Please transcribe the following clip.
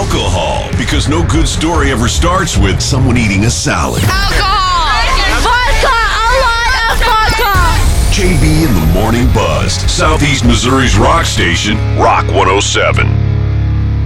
alcohol, because no good story ever starts with someone eating a salad. Alcohol! Vodka! A lot of vodka! JB in the Morning Buzz, Southeast Missouri's rock station, Rock 107.